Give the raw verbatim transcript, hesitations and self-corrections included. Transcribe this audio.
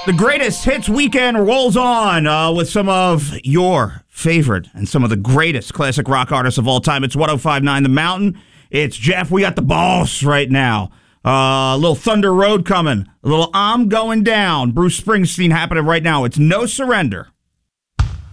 The greatest hits weekend rolls on uh, with some of your favorite and some of the greatest classic rock artists of all time. It's one oh five point nine The Mountain. It's Jeff. We got the boss right now. Uh, a little Thunder Road coming. A little I'm Going Down. Bruce Springsteen happening right now. It's No Surrender.